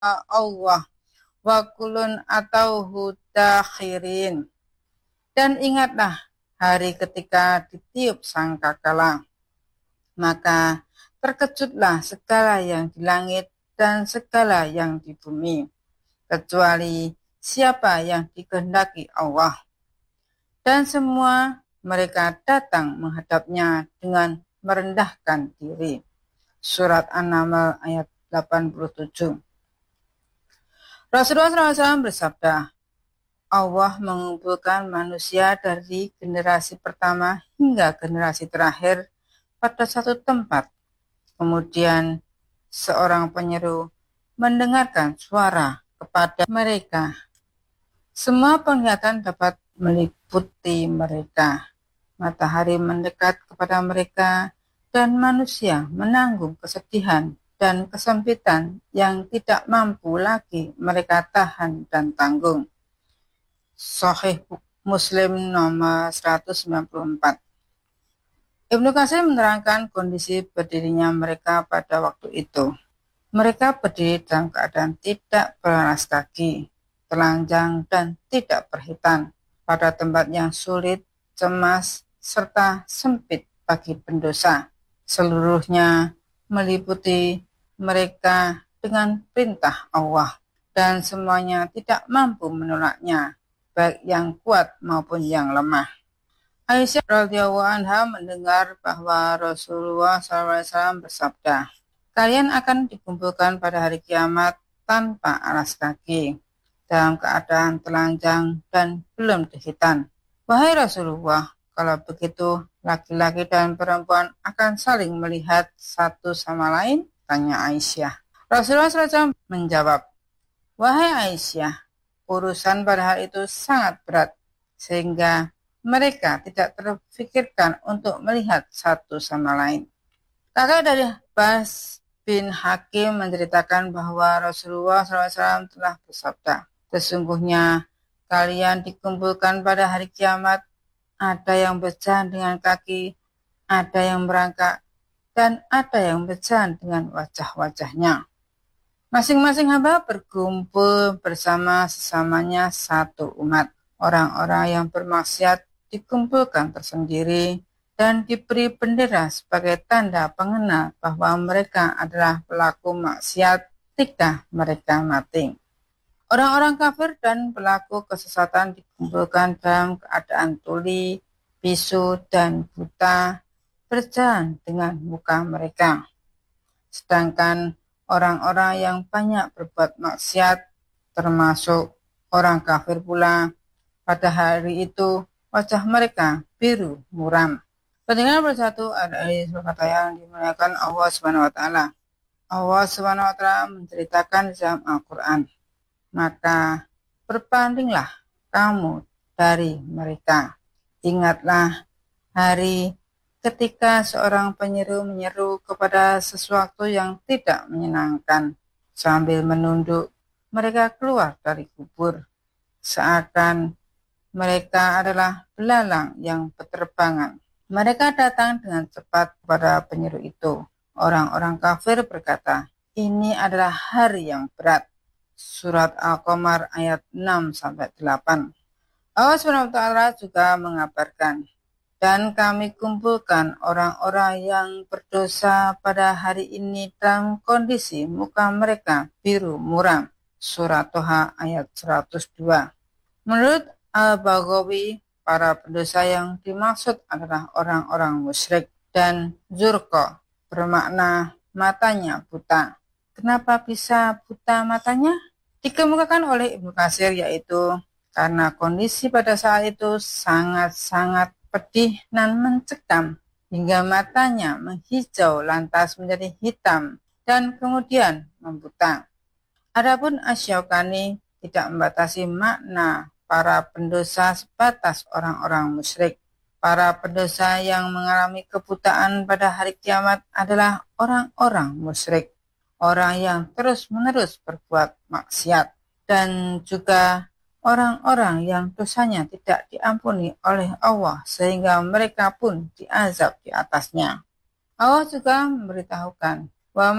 Allah wa kulun atauhu dakhirin. Dan ingatlah hari ketika ditiup sangkakala, maka terkejutlah segala yang di langit dan segala yang di bumi, kecuali siapa yang dikehendaki Allah. Dan semua mereka datang menghadapnya dengan merendahkan diri. Surat An-Naml ayat 87. Rasulullah SAW bersabda, Allah mengumpulkan manusia dari generasi pertama hingga generasi terakhir pada satu tempat. Kemudian seorang penyeru mendengarkan suara kepada mereka. Semua penglihatan dapat meliputi mereka. Matahari mendekat kepada mereka dan manusia menanggung kesedihan dan kesempitan yang tidak mampu lagi mereka tahan dan tanggung. Sahih Muslim nomor 194. Ibnu Katsir menerangkan kondisi berdirinya mereka pada waktu itu. Mereka berdiri dalam keadaan tidak beralas kaki, telanjang dan tidak berhitan, pada tempat yang sulit, cemas, serta sempit bagi pendosa. Seluruhnya meliputi mereka dengan perintah Allah, dan semuanya tidak mampu menolaknya, baik yang kuat maupun yang lemah. Aisyah radhiyallahu anha mendengar bahwa Rasulullah SAW bersabda, kalian akan dikumpulkan pada hari kiamat tanpa alas kaki, dalam keadaan telanjang dan belum dihitan. Wahai Rasulullah, kalau begitu laki-laki dan perempuan akan saling melihat satu sama lain? Tanya Aisyah. Rasulullah SAW menjawab, wahai Aisyah, urusan pada hari itu sangat berat, sehingga mereka tidak terfikirkan untuk melihat satu sama lain. Kakak dari Bas bin Hakim menceritakan bahwa Rasulullah SAW telah bersabda, sesungguhnya kalian dikumpulkan pada hari kiamat, ada yang berjalan dengan kaki, ada yang merangkak, dan ada yang berjalan dengan wajah-wajahnya. Masing-masing hamba berkumpul bersama sesamanya satu umat. Orang-orang yang bermaksiat dikumpulkan tersendiri dan diberi bendera sebagai tanda pengenal bahwa mereka adalah pelaku maksiat ketika mereka mati. Orang-orang kafir dan pelaku kesesatan dikumpulkan dalam keadaan tuli, bisu, dan buta, berjalan dengan muka mereka. Sedangkan orang-orang yang banyak berbuat maksiat, termasuk orang kafir pula, pada hari itu wajah mereka biru muram. Pendengar bersatu ada kata yang dimuliakan Allah Subhanahu wa taala. Allah Subhanahu wa taala menceritakan dalam Al-Qur'an, maka berpalinglah kamu dari mereka. Ingatlah hari ketika seorang penyeru menyeru kepada sesuatu yang tidak menyenangkan, sambil menunduk mereka keluar dari kubur, seakan mereka adalah belalang yang berterbangan. Mereka datang dengan cepat kepada penyeru itu. Orang-orang kafir berkata, ini adalah hari yang berat. Surat Al-Qamar ayat 6-8. Allah SWT juga mengabarkan, dan kami kumpulkan orang-orang yang berdosa pada hari ini dalam kondisi muka mereka biru muram. Surat Toha ayat 102. Menurut Al-Baghawi, para pendosa yang dimaksud adalah orang-orang musyrik, dan zurqa bermakna matanya buta. Kenapa bisa buta matanya? Dikemukakan oleh Ibnu Katsir, yaitu karena kondisi pada saat itu sangat-sangat pedih dan mencekam, hingga matanya menghijau lantas menjadi hitam dan kemudian membuta. Adapun Asy-Syaukani tidak membatasi makna para pendosa sebatas orang-orang musyrik. Para pendosa yang mengalami kebutaan pada hari kiamat adalah orang-orang musyrik, orang yang terus-menerus berbuat maksiat, dan juga orang-orang yang dosanya tidak diampuni oleh Allah sehingga mereka pun diazab di atasnya. Allah juga memberitahukan